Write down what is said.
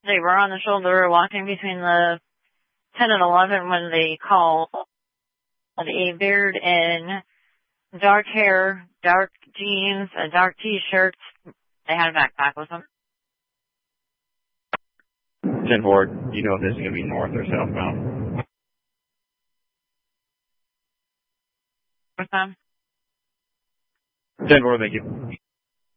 They were on the shoulder walking between the 10 and 11 when they called. A beard in dark hair, dark jeans, a dark t-shirt. They had a backpack with them. 10-4, do you know if this is going to be north or southbound? What's that? 10-4, thank you.